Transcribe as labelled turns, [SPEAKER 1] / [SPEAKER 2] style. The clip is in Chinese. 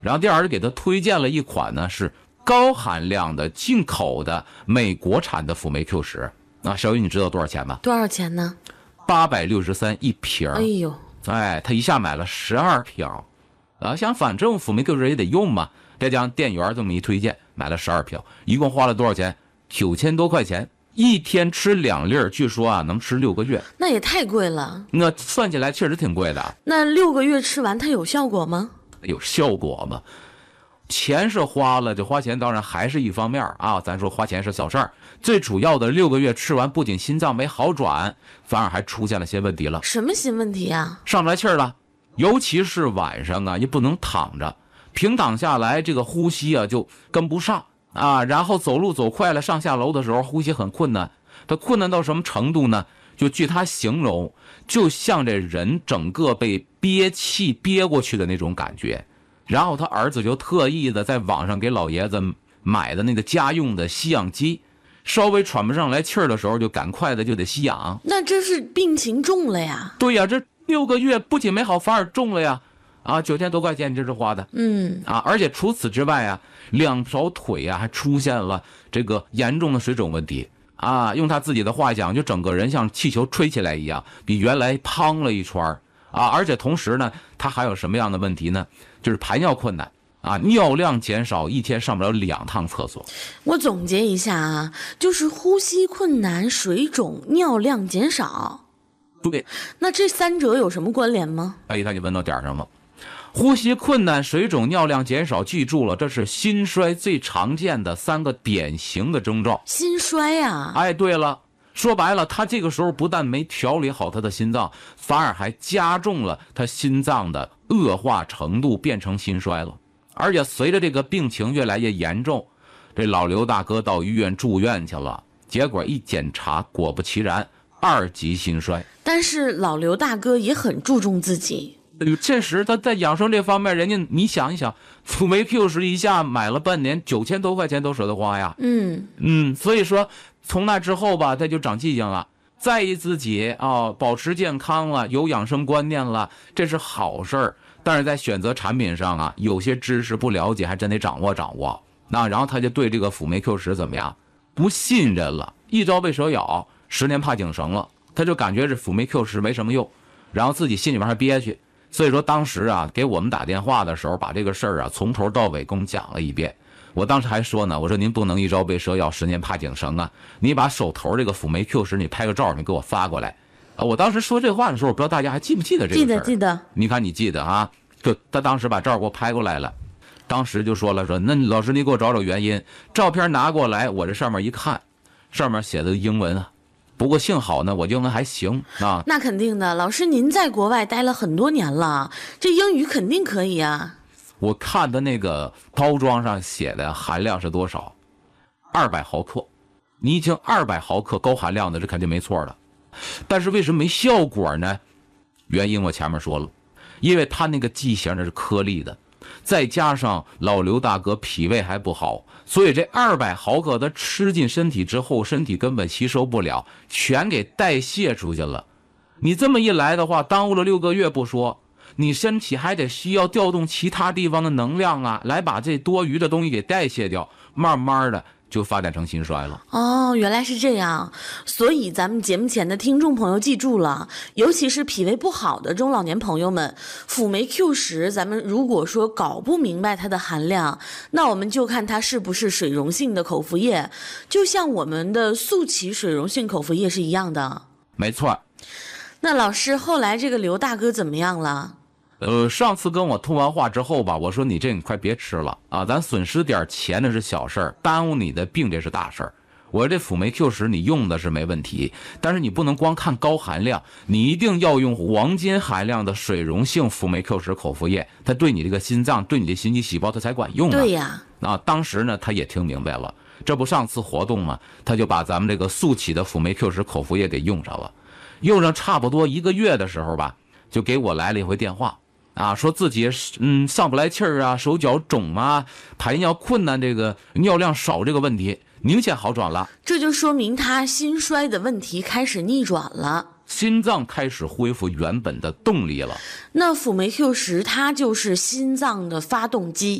[SPEAKER 1] 然后第二就给他推荐了一款呢是高含量的进口的美国产的辅酶 Q10。小雨你知道多少钱吗？
[SPEAKER 2] 多少钱呢
[SPEAKER 1] ？863一瓶。
[SPEAKER 2] 哎呦，
[SPEAKER 1] 他一下买了12瓶。想反正辅酶 Q10也得用嘛，再加上店员这么一推荐，买了12瓶，一共花了多少钱？9000多块钱，一天吃2粒，据说能吃6个月。
[SPEAKER 2] 那也太贵了。
[SPEAKER 1] 那算起来确实挺贵的。
[SPEAKER 2] 那6个月吃完它有效果吗？
[SPEAKER 1] 有效果吗？钱是花了，这花钱当然还是一方面咱说花钱是小事儿，最主要的6个月吃完，不仅心脏没好转，反而还出现了些问题了。
[SPEAKER 2] 什么新问题啊？
[SPEAKER 1] 上不来气儿了，尤其是晚上也不能躺着，平躺下来这个呼吸就跟不上然后走路走快了，上下楼的时候呼吸很困难。他困难到什么程度呢？就据他形容，就像这人整个被憋气憋过去的那种感觉。然后他儿子就特意的在网上给老爷子买的那个家用的吸氧机，稍微喘不上来气儿的时候就赶快的就得吸氧。
[SPEAKER 2] 那这是病情重了呀。
[SPEAKER 1] 对呀，这6个月不仅没好，反而重了呀。9000多块钱你这是花的。而且除此之外2条腿还出现了这个严重的水肿问题用他自己的话讲，就整个人像气球吹起来一样，比原来胖了一圈而且同时呢，他还有什么样的问题呢？就是排尿困难尿量减少，一天上不了2趟厕所。
[SPEAKER 2] 我总结一下就是呼吸困难、水肿、尿量减少。
[SPEAKER 1] 对，
[SPEAKER 2] 那这3者有什么关联吗？
[SPEAKER 1] 一看你问到点上了。呼吸困难、水肿、尿量减少，记住了，这是心衰最常见的3个典型的征兆。
[SPEAKER 2] 心衰
[SPEAKER 1] 对了，说白了，他这个时候不但没调理好他的心脏，反而还加重了他心脏的恶化程度，变成心衰了。而且随着这个病情越来越严重，这老刘大哥到医院住院去了，结果一检查，果不其然，2级心衰。
[SPEAKER 2] 但是老刘大哥也很注重自己。
[SPEAKER 1] 确实他在养生这方面，人家你想一想，辅酶 Q10一下买了半年，9000多块钱都舍得花呀。所以说从那之后吧，他就长记性了，在意自己保持健康了，有养生观念了，这是好事儿。但是在选择产品上有些知识不了解，还真得掌握掌握。然后他就对这个辅酶 Q10怎么样？不信任了，一朝被蛇咬，10年怕井绳了。他就感觉这辅酶 Q10没什么用，然后自己心里边还憋屈。所以说当时给我们打电话的时候，把这个事儿从头到尾跟我们讲了一遍。我当时还说呢，我说您不能一朝被蛇咬，10年怕井绳你把手头这个辅酶 Q10你拍个照，你给我发过来。我当时说这话的时候，我不知道大家还记不记得这个事儿？
[SPEAKER 2] 记得。
[SPEAKER 1] 你看你记得就他当时把照给我拍过来了，当时就说了，说那老师你给我找找原因。照片拿过来，我这上面一看，上面写的英文不过幸好呢，我英文还行
[SPEAKER 2] 那肯定的，老师您在国外待了很多年了，这英语肯定可以
[SPEAKER 1] 我看的那个包装上写的含量是多少？200毫克。你已经200毫克高含量的，这肯定没错的。但是为什么没效果呢？原因我前面说了，因为它那个剂型是颗粒的，再加上老刘大哥脾胃还不好，所以这200毫克的吃进身体之后，身体根本吸收不了，全给代谢出去了。你这么一来的话，耽误了6个月不说，你身体还得需要调动其他地方的能量来把这多余的东西给代谢掉，慢慢的就发展成心衰了。
[SPEAKER 2] 原来是这样。所以咱们节目前的听众朋友记住了，尤其是脾胃不好的中老年朋友们，辅酶 Q10咱们如果说搞不明白它的含量，那我们就看它是不是水溶性的口服液，就像我们的速ฉี水溶性口服液是一样的。
[SPEAKER 1] 没错。
[SPEAKER 2] 那老师后来这个刘大哥怎么样了？
[SPEAKER 1] 上次跟我通完话之后吧，我说你这你快别吃了咱损失点钱那是小事儿，耽误你的病这是大事儿。我这辅酶 Q10你用的是没问题，但是你不能光看高含量，你一定要用黄金含量的水溶性辅酶 Q10口服液，它对你这个心脏，对你的心肌细胞它才管用
[SPEAKER 2] 对呀。
[SPEAKER 1] 当时呢他也听明白了，这不上次活动嘛，他就把咱们这个速ฉี的辅酶 Q10口服液给用上了。用上差不多1个月的时候吧，就给我来了一回电话说自己上不来气儿手脚肿排尿困难，这个尿量少这个问题明显好转了。
[SPEAKER 2] 这就说明他心衰的问题开始逆转了。
[SPEAKER 1] 心脏开始恢复原本的动力了。
[SPEAKER 2] 那辅酶 Q10它就是心脏的发动机。